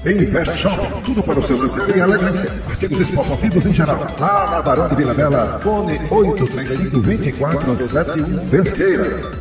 Invest Shop, tudo para o seu lazer e elegância. Artigos esportivos em geral. Lá na Barão de Vila Bela, fone 835-2471 Pesqueira.